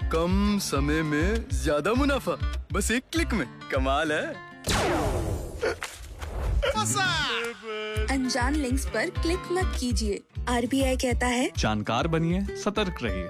कम समय में ज्यादा मुनाफा, बस एक क्लिक में। कमाल है। अनजान लिंक्स पर क्लिक मत कीजिए। RBI कहता है जानकार बनिए, सतर्क रहिए।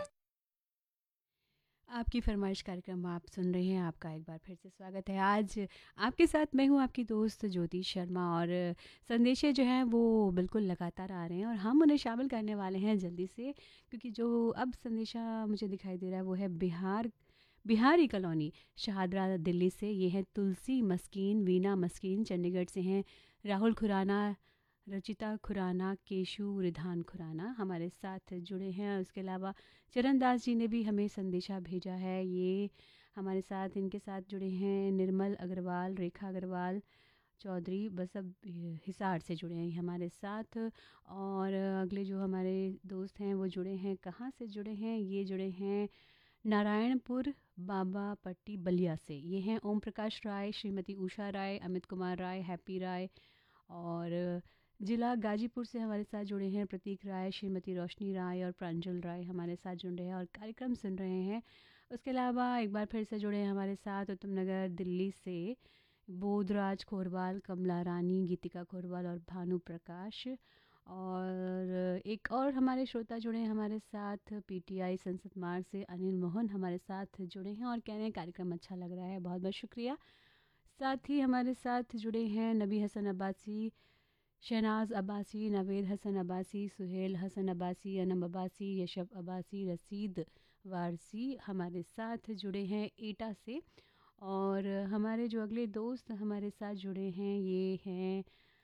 आपकी फरमाइश कार्यक्रम आप सुन रहे हैं। आपका एक बार फिर से स्वागत है। आज आपके साथ मैं हूं, आपकी दोस्त ज्योति शर्मा। और संदेशे जो हैं वो बिल्कुल लगातार आ रहे हैं और हम उन्हें शामिल करने वाले हैं जल्दी से, क्योंकि जो अब संदेशा मुझे दिखाई दे रहा है वो है बिहारी कॉलोनी, शाहदरा, दिल्ली से। ये है तुलसी मस्कीन, वीना मस्कीन चंडीगढ़ से हैं, राहुल खुराना, रचिता खुराना, केशु रिधान खुराना हमारे साथ जुड़े हैं। उसके अलावा चरण दास जी ने भी हमें संदेशा भेजा है। ये हमारे साथ, इनके साथ जुड़े हैं निर्मल अग्रवाल, रेखा अग्रवाल चौधरी, बस अब हिसार से जुड़े हैं हमारे साथ। और अगले जो हमारे दोस्त हैं वो जुड़े हैं, कहाँ से जुड़े हैं? ये जुड़े हैं नारायणपुर बाबा पट्टी बलिया से। ये हैं ओम प्रकाश राय, श्रीमती उषा राय, अमित कुमार राय, हैप्पी राय। और जिला गाजीपुर से हमारे साथ जुड़े हैं प्रतीक राय, श्रीमती रोशनी राय और प्रांजल राय हमारे साथ जुड़े हैं और कार्यक्रम सुन रहे हैं। उसके अलावा एक बार फिर से जुड़े हैं हमारे साथ उत्तम नगर दिल्ली से बोधराज खोरवाल, कमला रानी, गीतिका खोरवाल और भानु प्रकाश। और एक और हमारे श्रोता जुड़े हैं हमारे साथ PTI संसद मार्ग से अनिल मोहन हमारे साथ जुड़े हैं और कह रहे हैं कार्यक्रम अच्छा लग रहा है, बहुत बहुत शुक्रिया। साथ ही हमारे साथ जुड़े हैं नबी हसन अब्बासी, शहनाज अब्बासी, नवेद हसन अब्बासी, सुहेल हसन अब्बासी, अनम अब्बासी, यशफ अब्बासी, रसीद वारसी हमारे साथ जुड़े हैं एटा से। और हमारे जो अगले दोस्त हमारे साथ जुड़े हैं ये हैं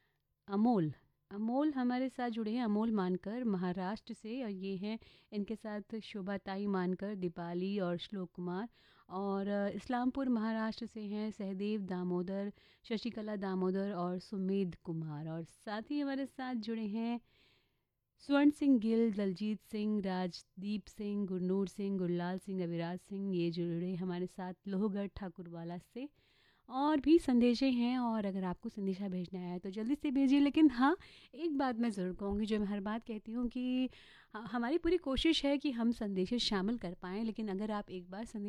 अमोल हमारे साथ जुड़े हैं, अमोल मानकर महाराष्ट्र से। और ये हैं इनके साथ शोभाताई मानकर, दीपाली और श्लोक कुमार। और इस्लामपुर महाराष्ट्र से हैं सहदेव दामोदर, शशिकला दामोदर और सुमेध कुमार। और साथ ही हमारे साथ जुड़े हैं स्वर्ण सिंह गिल, दलजीत सिंह, राजदीप सिंह, गुरनूर सिंह, गुरलाल सिंह, अविराज सिंह, ये जुड़े हमारे साथ लोहगढ़ ठाकुरवाला से। और भी संदेशे हैं और अगर आपको संदेशा भेजना है तो जल्दी से भेजिए। लेकिन हाँ, एक बात मैं ज़रूर कहूँगी, जो मैं हर बात कहती हूँ कि हमारी पूरी कोशिश है कि हम संदेशे शामिल कर पाएँ, लेकिन अगर आप एक बार संदेश